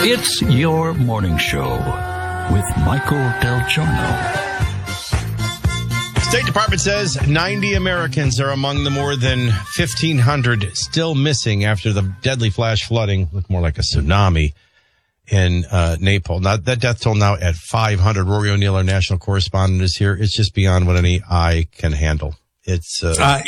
It's your morning show with Michael Del Giorno. State Department says 90 Americans are among the more than 1,500 still missing after the deadly flash flooding, looked more like a tsunami in Naples. Now, that death toll now at 500. Rory O'Neill, our national correspondent, is here. It's just beyond what any eye can handle. It's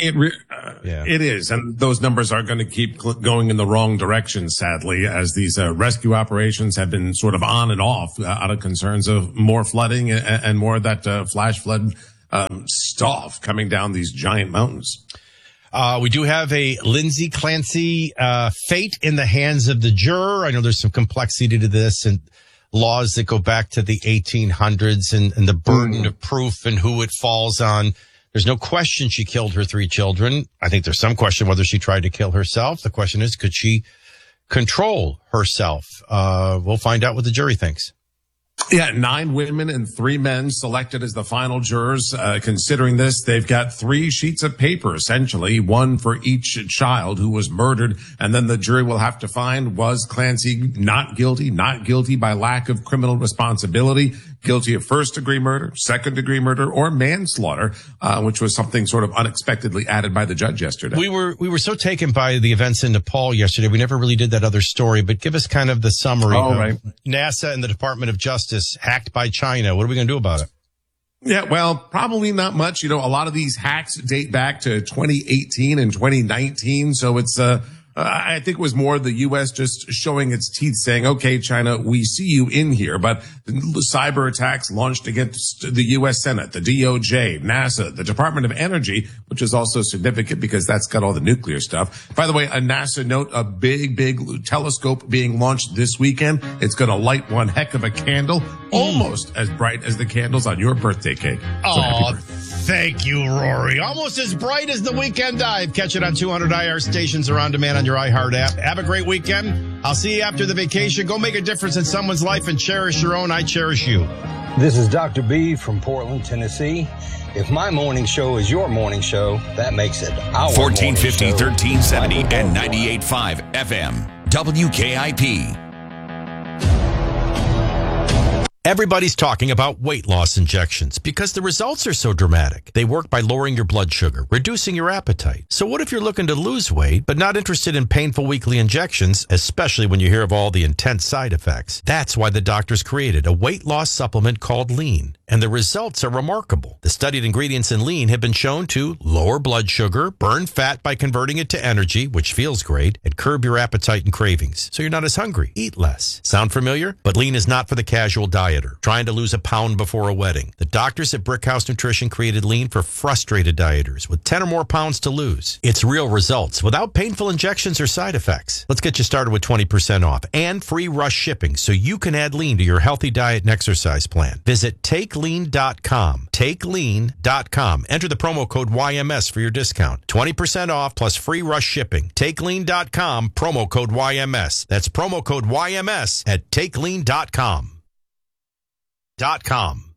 it is, and those numbers are going to keep going in the wrong direction, sadly, as these rescue operations have been sort of on and off out of concerns of more flooding and more of that flash flood stuff coming down these giant mountains. We do have a Lindsay Clancy fate in the hands of the juror. I know there's some complexity to this and laws that go back to the 1800s and the burden of proof and who it falls on. There's no question she killed her 3 children. I think there's some question whether she tried to kill herself. The question is, could she control herself? We'll find out what the jury thinks. Yeah, 9 women and 3 men selected as the final jurors. Considering this, they've got 3 sheets of paper, essentially, 1 for each child who was murdered. And then the jury will have to find, was Clancy not guilty by lack of criminal responsibility, guilty of first-degree murder, second-degree murder, or manslaughter, which was something sort of unexpectedly added by the judge yesterday. We were so taken by the events in Nepal yesterday. We never really did that other story, but give us kind of the summary. Right. NASA and the Department of Justice hacked by China. What are we going to do about it? Yeah, well, probably not much. You know, a lot of these hacks date back to 2018 and 2019. So it's, I think it was more the U.S. just showing its teeth saying, okay, China, we see you in here. But the cyber attacks launched against the U.S. Senate, the DOJ, NASA, the Department of Energy, which is also significant because that's got all the nuclear stuff. By the way, a NASA note, a big telescope being launched this weekend. It's going to light one heck of a candle, almost as bright as the candles on your birthday cake. Oh, thank you, Rory. Almost as bright as the Weekend Dive. Catch it on 200 IR stations or on demand on your iHeart app. Have a great weekend. I'll see you after the vacation. Go make a difference in someone's life and cherish your own. I cherish you. This is Dr. B from Portland, Tennessee. If my morning show is your morning show, that makes it our 1450, 1370, and 98.5 FM. WKIP. Everybody's talking about weight loss injections because the results are so dramatic. They work by lowering your blood sugar, reducing your appetite. So what if you're looking to lose weight, but not interested in painful weekly injections, especially when you hear of all the intense side effects? That's why the doctors created a weight loss supplement called Lean. And the results are remarkable. The studied ingredients in Lean have been shown to lower blood sugar, burn fat by converting it to energy, which feels great, and curb your appetite and cravings, so you're not as hungry. Eat less. Sound familiar? But Lean is not for the casual dieter trying to lose a pound before a wedding. The doctors at Brickhouse Nutrition created Lean for frustrated dieters with 10 or more pounds to lose. It's real results without painful injections or side effects. Let's get you started with 20% off and free rush shipping so you can add Lean to your healthy diet and exercise plan. Visit TakeLean.com. TakeLean.com. Enter the promo code YMS for your discount. 20% off plus free rush shipping. TakeLean.com, promo code YMS. That's promo code YMS at TakeLean.com. .com.